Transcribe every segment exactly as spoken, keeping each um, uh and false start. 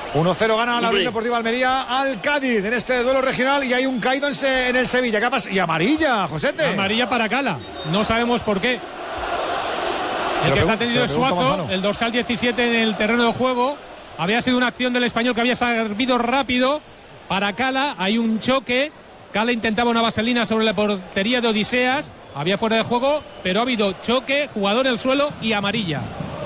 uno cero gana la Unión Deportiva Almería al Cádiz en este duelo regional y hay un caído en, se, en el Sevilla. ¿Qué pasa? Y amarilla, Josete. Amarilla para Cala. No sabemos por qué. El que está tenido es Suazo, el dorsal diecisiete en el terreno de juego. Había sido una acción del español que había servido rápido para Cala. Hay un choque. Cala intentaba una vaselina sobre la portería de Odiseas. Había fuera de juego, pero ha habido choque, jugador en el suelo y amarilla.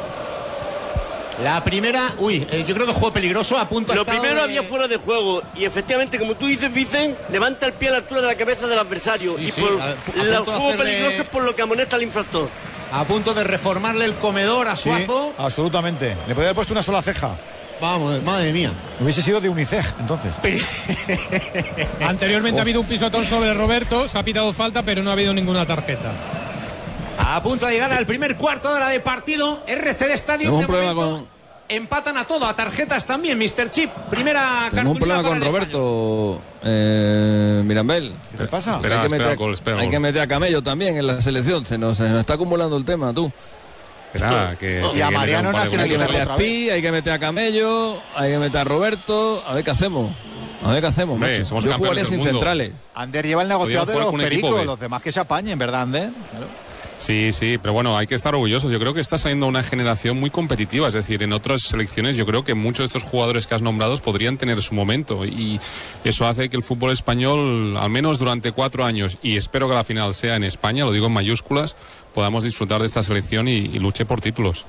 La primera, uy, eh, yo creo que juego peligroso, a punto. Lo primero de... había fuera de juego y efectivamente, como tú dices, Vicen, levanta el pie a la altura de la cabeza del adversario. Sí, y sí, por a, a el juego hacerle... peligroso es por lo que amonesta al infractor. A punto de reformarle el comedor a Suazo. Sí, absolutamente. Le podía haber puesto una sola ceja. Vamos, madre mía. Hubiese sido de Unicef, entonces. Anteriormente oh. ha habido un pisotón sobre Roberto, se ha pitado falta, pero no ha habido ninguna tarjeta. A punto de llegar al primer cuarto de hora de partido, R C D Stadium. Tengo un problema con... Empatan a todo, a tarjetas también, mister Chip. Primera Tengo un problema con Roberto eh, Mirambel. ¿Qué te pasa? Espera, hay, que meter, espera, espera, hay que meter a Camello también en la selección. Se nos, se nos está acumulando el tema, tú. Nada, que, y a Mariano nacionalizar. Hay que meter a Pi, hay que meter a Camello, hay que meter a Roberto. A ver qué hacemos. A ver qué hacemos. Hombre, somos Yo jugaría sin mundo. centrales. Ander lleva el negociado de los pericos, los demás que se apañen, ¿verdad, Ander? Claro. Sí, sí, pero bueno, hay que estar orgullosos. Yo creo que está saliendo una generación muy competitiva. Es decir, en otras selecciones yo creo que muchos de estos jugadores que has nombrado podrían tener su momento. Y eso hace que el fútbol español, al menos durante cuatro años, y espero que la final sea en España, lo digo en mayúsculas, podamos disfrutar de esta selección y, y luche por títulos.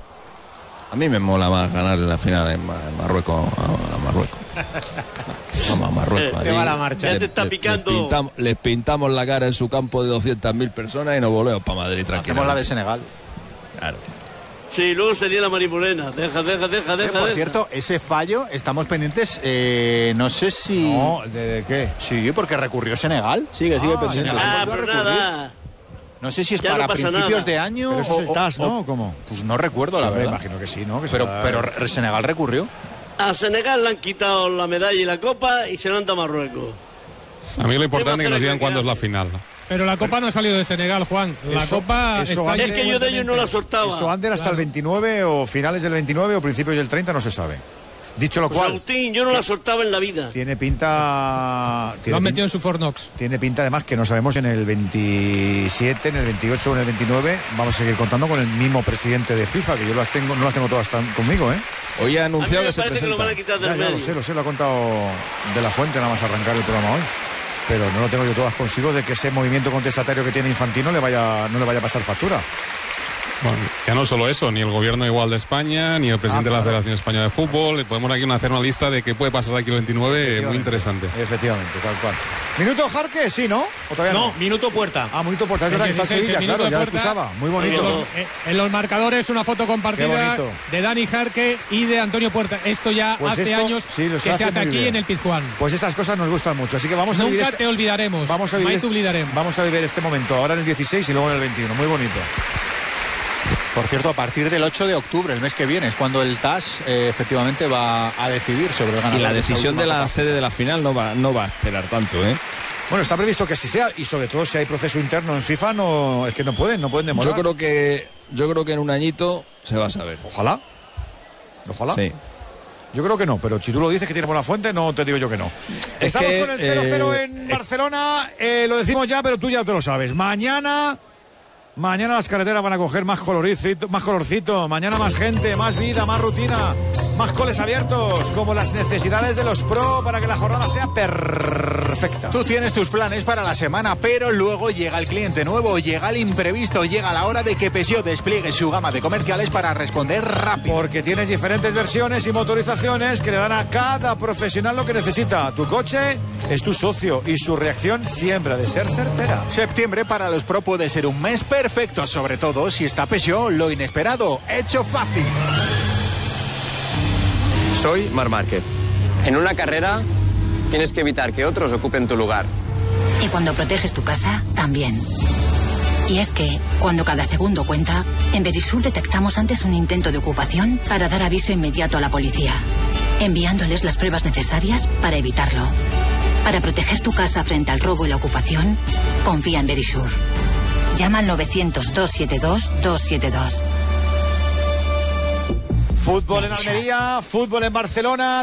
A mí me mola más ganar en la final en Marruecos. A Marruecos. Vamos a Marruecos. Te va la marcha. Ya te está picando. Les pintamos, les pintamos la cara en su campo de doscientas mil personas y nos volvemos para Madrid tranquilo. Hacemos la de Senegal. Claro. Sí, luego sería la Marimorena. Deja, deja, deja, deja. Por deja. cierto, ese fallo, estamos pendientes. Eh, no sé si. No, ¿de, de qué? Sí, porque recurrió Senegal. Sigue, sigue ah, pendiente. Ah, pero nada. No sé si es ya para no principios nada. de año pero eso o, es estás, o, ¿no? ¿Cómo? Pues no recuerdo, sí, la verdad. Imagino que sí, ¿no? Que pero, será... pero Senegal recurrió. A Senegal le han quitado la medalla y la copa y se la han dado a Marruecos. A mí lo importante es que nos digan cuándo es la final. Pero la copa no ha salido de Senegal, Juan. La eso, copa eso está es que yo de ellos no la soltaba. Eso Ander hasta claro. el veintinueve o finales del veintinueve o principios del treinta no se sabe. Dicho lo pues cual, Agustín, yo no la soltaba en la vida. Tiene pinta. Tiene lo han pinta, metido en su Fornox. Tiene pinta además que no sabemos en el veintisiete, en el veintiocho o en el veintinueve. Vamos a seguir contando con el mismo presidente de FIFA, que yo las tengo, no las tengo todas tan, conmigo, ¿eh? Hoy ha anunciado que se presenta. Que lo van a quitar del ya, ya lo sé, lo sé, lo ha contado de la fuente nada más arrancar el programa hoy. Pero no lo tengo yo todas consigo de que ese movimiento contestatario que tiene Infantino le vaya, no le vaya a pasar factura. Bueno, ya no solo eso, ni el gobierno igual de España, ni el presidente ah, claro. de la Federación Española de Fútbol. Podemos aquí hacer una lista de qué puede pasar aquí el veintinueve, muy interesante. Efectivamente, tal cual. ¿Minuto Jarque? Sí, ¿no? ¿O todavía no? No, minuto Puerta. Ah, minuto Puerta, es verdad que está Sevilla, claro, ya lo escuchaba. Muy bonito. En los, en los marcadores una foto compartida de Dani Jarque y de Antonio Puerta. Esto ya pues hace esto, años sí, que se hace aquí bien. en el Pizjuán. Pues estas cosas nos gustan mucho, así que vamos a Nunca vivir Nunca este, te olvidaremos. Vamos a, vivir este, olvidaremos. vamos a vivir este momento, ahora en el dieciséis y luego en el veintiuno. Muy bonito. Por cierto, a partir del ocho de octubre, el mes que viene, es cuando el T A S eh, efectivamente va a decidir sobre el ganador. Y la de decisión de la copa. sede de la final no va, no va a esperar tanto, ¿eh? Bueno, está previsto que así sea, y sobre todo si hay proceso interno en FIFA, no es que no pueden, no pueden demorar. Yo creo que, yo creo que en un añito se va a saber. Ojalá. Ojalá. Sí. Yo creo que no, pero si tú lo dices que tiene buena fuente, no te digo yo que no. Es Estamos que, con el cero cero eh, en Barcelona, eh, lo decimos ya, pero tú ya te lo sabes. Mañana... Mañana las carreteras van a coger más colorcito, más colorcito, mañana más gente, más vida, más rutina, más coles abiertos, como las necesidades de los pro para que la jornada sea perfecta. Tú tienes tus planes para la semana, pero luego llega el cliente nuevo, llega el imprevisto, llega la hora de que Peugeot despliegue su gama de comerciales para responder rápido. Porque tienes diferentes versiones y motorizaciones que le dan a cada profesional lo que necesita. Tu coche es tu socio y su reacción siempre ha de ser certera. Septiembre para los pro puede ser un mes perfecto. Perfecto, sobre todo si está Peugeot, lo inesperado, hecho fácil. Soy Marc Márquez. En una carrera tienes que evitar que otros ocupen tu lugar. Y cuando proteges tu casa, también. Y es que, cuando cada segundo cuenta, en Verisur detectamos antes un intento de ocupación para dar aviso inmediato a la policía, enviándoles las pruebas necesarias para evitarlo. Para proteger tu casa frente al robo y la ocupación, confía en Verisur. Llama al novecientos, doscientos setenta y dos, doscientos setenta y dos. Fútbol en Almería, fútbol en Barcelona.